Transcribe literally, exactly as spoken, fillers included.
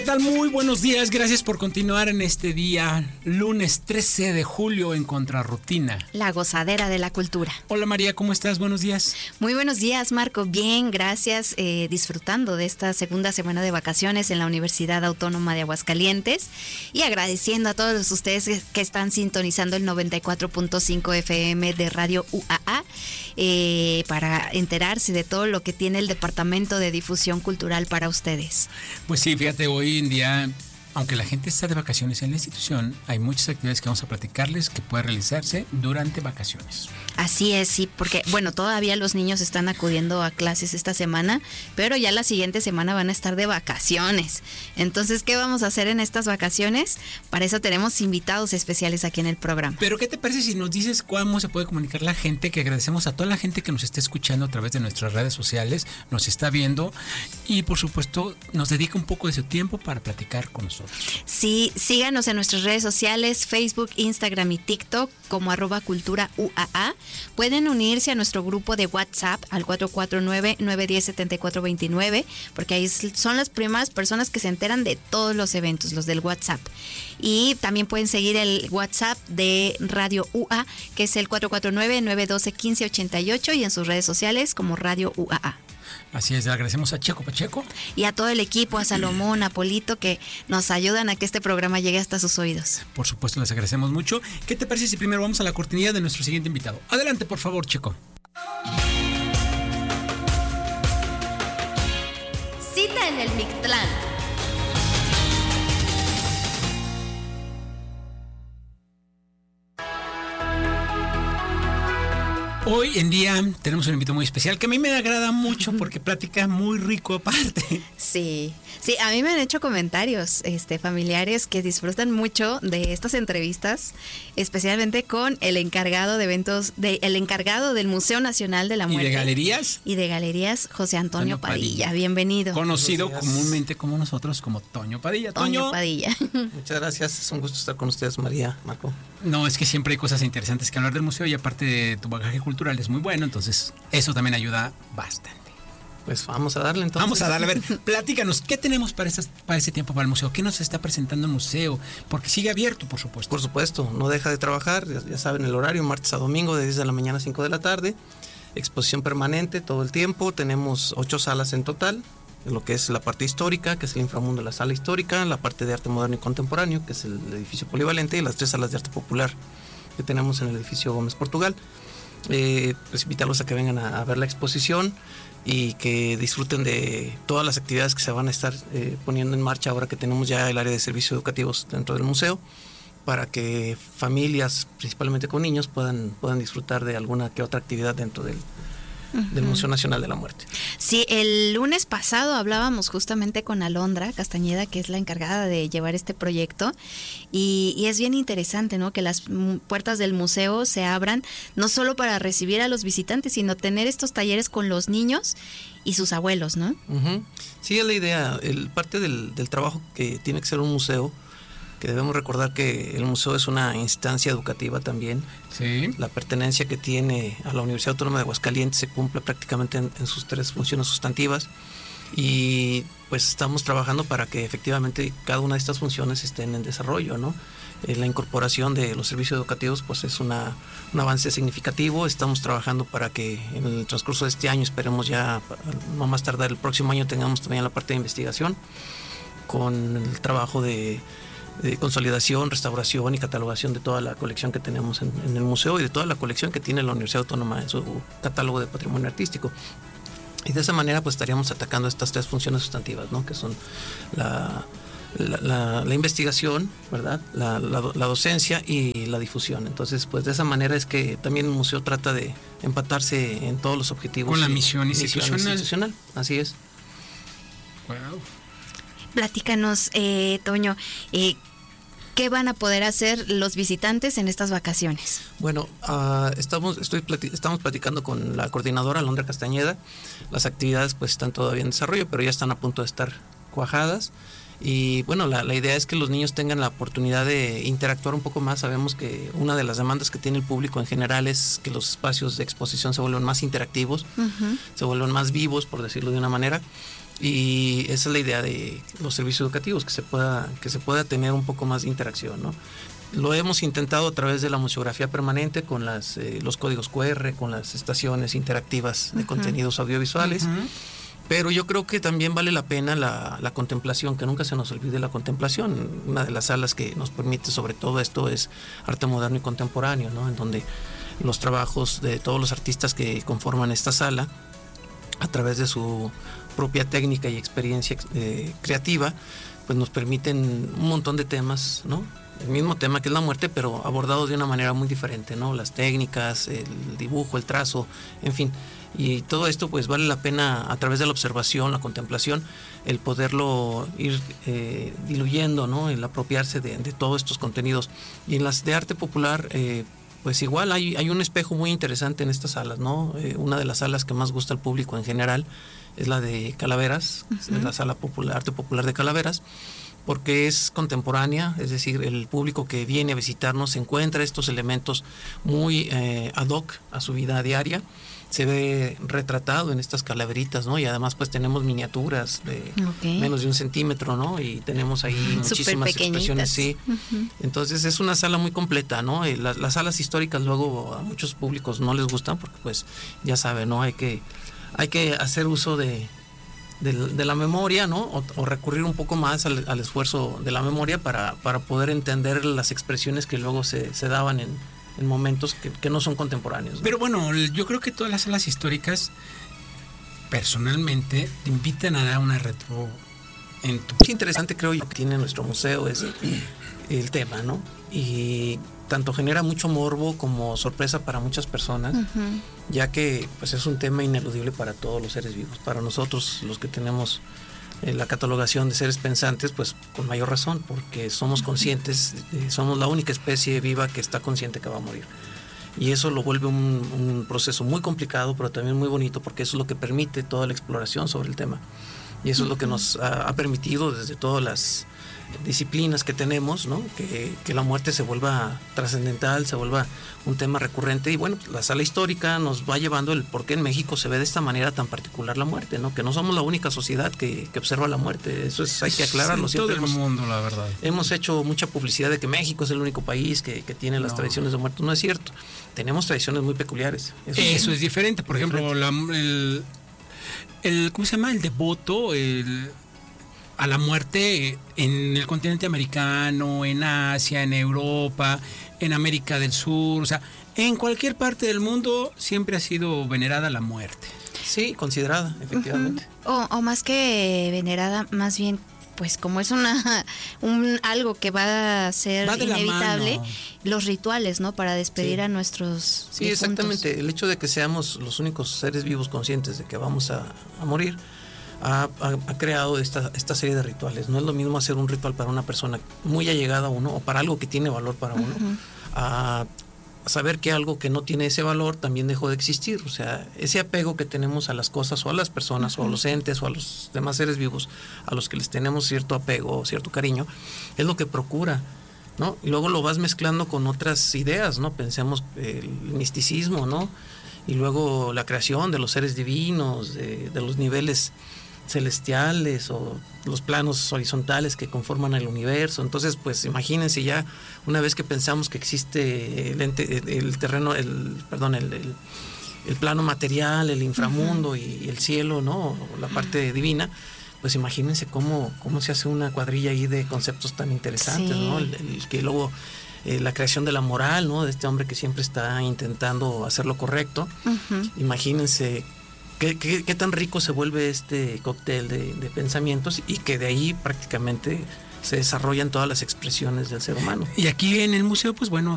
¿Qué tal? Muy buenos días, gracias por continuar en este día, lunes trece de julio en Contrarrutina. La gozadera de la cultura. Hola María, ¿cómo estás? Buenos días. Muy buenos días, Marco. Bien, gracias. Eh, disfrutando de esta segunda semana de vacaciones en la Universidad Autónoma de Aguascalientes y agradeciendo a todos ustedes que están sintonizando el noventa y cuatro punto cinco F M de Radio U A A eh, para enterarse de todo lo que tiene el Departamento de Difusión Cultural para ustedes. Pues sí, fíjate, hoy en día, aunque la gente está de vacaciones en la institución, hay muchas actividades que vamos a platicarles que pueden realizarse durante vacaciones. Así es, sí, porque bueno, todavía los niños están acudiendo a clases esta semana, pero ya la siguiente semana van a estar de vacaciones. Entonces, ¿qué vamos a hacer en estas vacaciones? Para eso tenemos invitados especiales aquí en el programa. Pero ¿qué te parece si nos dices cómo se puede comunicar la gente? Que agradecemos a toda la gente que nos está escuchando a través de nuestras redes sociales, nos está viendo y por supuesto nos dedica un poco de su tiempo para platicar con nosotros. Sí, síganos en nuestras redes sociales, Facebook, Instagram y TikTok como arroba cultura U A A. Pueden unirse a nuestro grupo de WhatsApp al cuatro cuatro nueve, nueve uno cero, siete cuatro dos nueve, porque ahí son las primeras personas que se enteran de todos los eventos, los del WhatsApp. Y también pueden seguir el WhatsApp de Radio U A, que es el cuatro cuatro nueve, nueve uno dos, uno cinco ocho ocho, y en sus redes sociales como Radio U A A. Así es, le agradecemos a Checo Pacheco. Y a todo el equipo, a Salomón, a Polito, que nos ayudan a que este programa llegue hasta sus oídos. Por supuesto, les agradecemos mucho. ¿Qué te parece si primero vamos a la cortinilla de nuestro siguiente invitado? Adelante, por favor, Checo. Cita en el Mictlán. Hoy en día tenemos un invitado muy especial que a mí me agrada mucho porque platica muy rico aparte. Sí, sí, a mí me han hecho comentarios este, familiares que disfrutan mucho de estas entrevistas, especialmente con el encargado de eventos, de, el encargado del Museo Nacional de la Muerte. ¿Y de galerías? Y de galerías, José Antonio, Antonio Padilla. Padilla. Bienvenido. Conocido comúnmente como nosotros como Toño Padilla. Toño, Toño Padilla. Muchas gracias, es un gusto estar con ustedes, María, Marco. No, es que siempre hay cosas interesantes que hablar del museo y aparte de tu bagaje cultural es muy bueno, entonces eso también ayuda bastante. Pues vamos a darle entonces. Vamos a darle, a ver, platícanos, ¿qué tenemos para, esas, para ese tiempo para el museo? ¿Qué nos está presentando el museo? Porque sigue abierto, por supuesto. Por supuesto, no deja de trabajar, ya, ya saben el horario, martes a domingo de diez de la mañana a cinco de la tarde, exposición permanente todo el tiempo, tenemos ocho salas en total, lo que es la parte histórica, que es el inframundo de la sala histórica, la parte de arte moderno y contemporáneo, que es el edificio polivalente, y las tres salas de arte popular que tenemos en el edificio Gómez Portugal. Eh, pues invitarlos a que vengan a, a ver la exposición y que disfruten de todas las actividades que se van a estar eh, poniendo en marcha ahora que tenemos ya el área de servicios educativos dentro del museo, para que familias, principalmente con niños, puedan, puedan disfrutar de alguna que otra actividad dentro del, uh-huh. del Museo Nacional de la Muerte. Sí, el lunes pasado hablábamos justamente con Alondra Castañeda, que es la encargada de llevar este proyecto, y, y es bien interesante, ¿no? Que las puertas del museo se abran no solo para recibir a los visitantes, sino tener estos talleres con los niños y sus abuelos, ¿no? Uh-huh. Sí, es la idea, el, parte del, del trabajo que tiene que ser un museo, que debemos recordar que el museo es una instancia educativa también. Sí. La pertenencia que tiene a la Universidad Autónoma de Aguascalientes se cumple prácticamente en, en sus tres funciones sustantivas y pues estamos trabajando para que efectivamente cada una de estas funciones estén en desarrollo, ¿no? Eh, la incorporación de los servicios educativos pues es una, un avance significativo. Estamos trabajando para que en el transcurso de este año, esperemos ya no más tardar el próximo año, tengamos también la parte de investigación con el trabajo de de consolidación, restauración y catalogación de toda la colección que tenemos en, en el museo y de toda la colección que tiene la Universidad Autónoma en su catálogo de patrimonio artístico. Y de esa manera pues estaríamos atacando estas tres funciones sustantivas, ¿no? Que son la, la, la, la investigación, ¿verdad? La, la, la docencia y la difusión. Entonces pues de esa manera es que también el museo trata de empatarse en todos los objetivos. Con la misión institucional. Misión institucional, así es. Wow. Platícanos, eh, Toño, eh, ¿qué van a poder hacer los visitantes en estas vacaciones? Bueno, uh, estamos, estoy plati- estamos platicando con la coordinadora Alondra Castañeda. Las actividades pues están todavía en desarrollo, pero ya están a punto de estar cuajadas. Y bueno, la, la idea es que los niños tengan la oportunidad de interactuar un poco más. Sabemos que una de las demandas que tiene el público en general es que los espacios de exposición se vuelvan más interactivos, uh-huh. se vuelvan más vivos, por decirlo de una manera. Y esa es la idea de los servicios educativos, que se pueda, que se pueda tener un poco más de interacción, ¿no? Lo hemos intentado a través de la museografía permanente, con las, eh, los códigos cu erre, con las estaciones interactivas de uh-huh. contenidos audiovisuales. Uh-huh. Pero yo creo que también vale la pena la, la contemplación, que nunca se nos olvide la contemplación. Una de las salas que nos permite sobre todo esto es arte moderno y contemporáneo, ¿no? En donde los trabajos de todos los artistas que conforman esta sala, a través de su propia técnica y experiencia eh, creativa, pues nos permiten un montón de temas, ¿no? El mismo tema que es la muerte, pero abordado de una manera muy diferente, ¿no? Las técnicas, el dibujo, el trazo, en fin. Y todo esto pues vale la pena a través de la observación, la contemplación, el poderlo ir eh, diluyendo, ¿no? El apropiarse de, de todos estos contenidos. Y en las de arte popular, eh, pues igual hay, hay un espejo muy interesante en estas salas, ¿no? Eh, una de las salas que más gusta al público en general es la de Calaveras, uh-huh. es la sala popular, arte popular de Calaveras, porque es contemporánea, es decir, el público que viene a visitarnos encuentra estos elementos muy eh, ad hoc a su vida diaria. Se ve retratado en estas calaveritas, ¿no? Y además pues tenemos miniaturas de okay. menos de un centímetro, ¿no? Y tenemos ahí muchísimas expresiones, sí. Uh-huh. Entonces es una sala muy completa, ¿no? Y las, las salas históricas luego a muchos públicos no les gustan porque pues ya saben, ¿no? Hay que, hay que hacer uso de, de, de la memoria, ¿no? O, o recurrir un poco más al, al esfuerzo de la memoria para, para poder entender las expresiones que luego se, se daban en en momentos que, que no son contemporáneos, ¿no? Pero bueno, yo creo que todas las salas históricas personalmente te invitan a dar una retro en tu... Es interesante, creo yo, que tiene nuestro museo es el tema, ¿no? Y tanto genera mucho morbo como sorpresa para muchas personas, uh-huh. ya que pues es un tema ineludible para todos los seres vivos. Para nosotros, los que tenemos eh, la catalogación de seres pensantes, pues con mayor razón, porque somos conscientes, eh, somos la única especie viva que está consciente que va a morir. Y eso lo vuelve un, un proceso muy complicado, pero también muy bonito, porque eso es lo que permite toda la exploración sobre el tema. Y eso es lo que nos ha, ha permitido desde todas las disciplinas que tenemos, ¿no? Que, que la muerte se vuelva trascendental, se vuelva un tema recurrente. Y bueno, la sala histórica nos va llevando el por qué en México se ve de esta manera tan particular la muerte, ¿no? Que no somos la única sociedad que, que observa la muerte. Eso es, hay que aclararlo. Sí, todo el hemos, mundo, la verdad. Hemos hecho mucha publicidad de que México es el único país que, que tiene las no. tradiciones de muertos. No es cierto. Tenemos tradiciones muy peculiares. Eso, Eso es diferente. Por ejemplo, diferente. La, el, el ¿cómo se llama? El devoto, el a la muerte en el continente americano, en Asia, en Europa, en América del Sur, o sea, en cualquier parte del mundo siempre ha sido venerada la muerte. Sí, considerada, efectivamente. Uh-huh. O, o más que venerada, más bien, pues como es una un algo que va a ser va inevitable, los rituales, ¿no? Para despedir sí. a nuestros Sí, difuntos. Exactamente. El hecho de que seamos los únicos seres vivos conscientes de que vamos a, a morir, Ha, ha, ha creado esta, esta serie de rituales. No es lo mismo hacer un ritual para una persona muy allegada a uno o para algo que tiene valor para uno, uh-huh. a saber que algo que no tiene ese valor también dejó de existir. O sea, ese apego que tenemos a las cosas o a las personas uh-huh. o a los entes o a los demás seres vivos a los que les tenemos cierto apego o cierto cariño, es lo que procura, ¿no? Y luego lo vas mezclando con otras ideas, ¿no? Pensemos el misticismo, ¿no? Y luego la creación de los seres divinos, de, de los niveles celestiales o los planos horizontales que conforman el universo. Entonces, pues imagínense ya una vez que pensamos que existe el, ente, el, el terreno, el perdón, el, el, el plano material, el inframundo uh-huh. y, y el cielo, ¿no? La parte divina, pues imagínense cómo, cómo se hace una cuadrilla ahí de conceptos tan interesantes, sí. ¿no? El, el que luego eh, la creación de la moral, ¿no? De este hombre que siempre está intentando hacer lo correcto. Uh-huh. Imagínense ¿Qué, qué, qué tan rico se vuelve este cóctel de, de pensamientos y que de ahí prácticamente se desarrollan todas las expresiones del ser humano. Y aquí en el museo, pues bueno,